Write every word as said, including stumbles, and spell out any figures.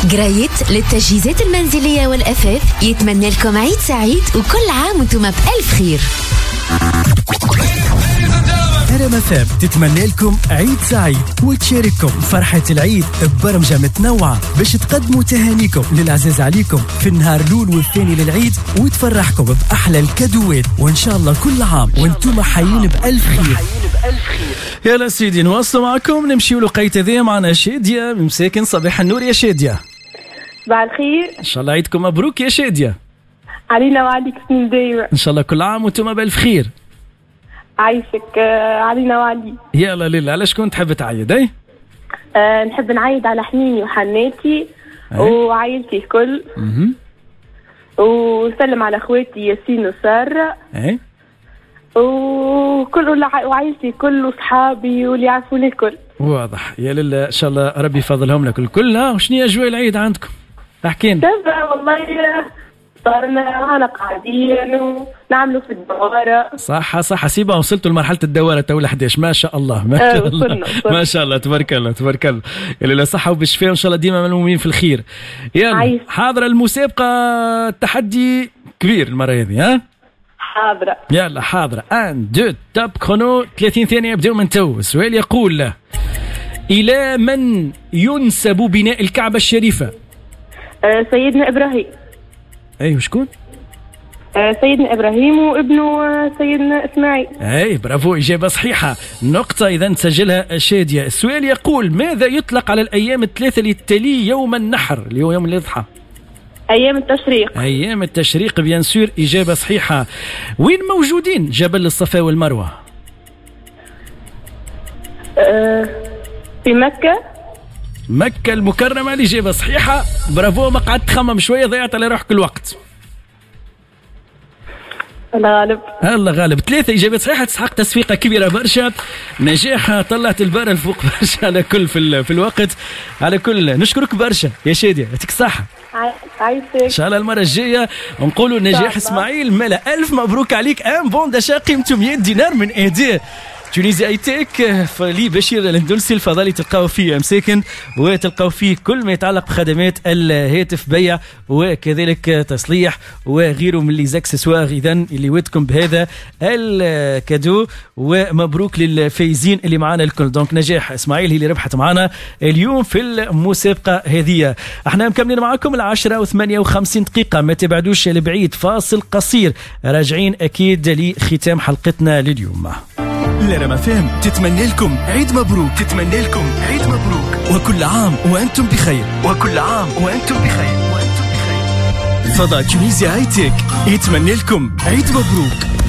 جرايت للتجهيزات المنزلية والأثاث يتمنى لكم عيد سعيد وكل عام وانتم بألف خير. ريم اف ام تتمنى لكم عيد سعيد وتشارككم فرحة العيد ببرمجة متنوعة باش تقدموا تهانيكم للعزيز عليكم في النهار الأول والثاني للعيد وتفرحكم بأحلى الكادوات، وإن شاء الله كل عام وانتم حيين بألف خير. يلا سيدي نواصل معكم، نمشيو لقيت ذي معنا شادية من مساكن صباح النور. يا شادية صباح الخير، إن شاء الله عيدكم مبروك يا شادية. علينا وعليك سنين دايما إن شاء الله كل عام وانتم بألف خير. عايشك علينا وعلي. يلا لله، على شكون تحب تعيد؟ اي أه نحب نعيد على حنيني وحناتي وعائلتي الكل. اها وسلم على اخواتي ياسين وسارة. اي وكل وعائلتي الكل وصحابي واللي يعرفوني الكل. واضح. يا لله ان شاء الله ربي يفضلهم لك الكل. ها وشنو هي اجواء العيد عندكم؟ احكينا. تبع والله صارنا هنا قاعدين ونعملوا في الدوارة. صح صح سيبا وصلتوا لمرحلة الدوارة تو أحد ما شاء الله ما شاء الله وصلنا. ما شاء الله تبارك الله تبارك الله. يلا لا صحة وبالشفاء وإن شاء الله ديما ملمومين في الخير. يلا حاضرة المسابقة، التحدي كبير المرة هذه. ها حاضرة. يلا حاضرة. ان دو توب كرونو ثلاثين ثانية يبدأوا من تو. السؤال يقول له: إلى من ينسب بناء الكعبة الشريفة؟ أه سيدنا إبراهيم. اي وشكون؟ آه سيدنا ابراهيم وابنه آه سيدنا اسماعيل. اي برافو، اجابه صحيحه، نقطه اذا تسجلها شاديه. السؤال يقول: ماذا يطلق على الايام الثلاثه اللي تلي يوم النحر اللي هو يوم الاضحى؟ ايام التشريق. ايام التشريق بيان سور، اجابه صحيحه. وين موجودين جبل الصفا والمروه؟ آه في مكه. مكة المكرمة، الإجابة صحيحة، برافو. ما قعدت تخمم شوية، ضيعت على روحك الوقت. الله غالب. الله غالب. ثلاثة إجابات صحيحة تستحق تصفيقة كبيرة برشا، نجاح، طلعت البار الفوق برشا على كل في, في الوقت. على كل نشكرك برشا يا شادية، يعطيك الصحة. عايشك. إن شاء الله المرة الجاية نقولوا نجاح إسماعيل ملا. ألف مبروك عليك، أم بون داشا قيمته مئة دينار من إهديه تونيزي اي تيك فلي بشير الاندلسي الفضالي، تلقاو فيه مساكن وتلقاو فيه كل ما يتعلق بخدمات الهاتف، بيع وكذلك تصليح وغيره من لي زاكسسوار. اذا اللي ودكم بهذا الكادو، ومبروك للفايزين اللي معانا الكل. دونك نجاح اسماعيل هي اللي ربحت معنا اليوم في المسابقه هذه. احنا مكملين معكم العشرة وثمانية وخمسين دقيقه، ما تبعدوش لبعيد، فاصل قصير راجعين اكيد لختام حلقتنا لليوم. ريم اف ام تتمنى لكم عيد مبروك، تتمنى لكم عيد مبروك وكل عام وانتم بخير، وكل عام وانتم بخير، وانتم بخير. فضاء تونيزيا هاي تك يتمنى لكم عيد مبروك.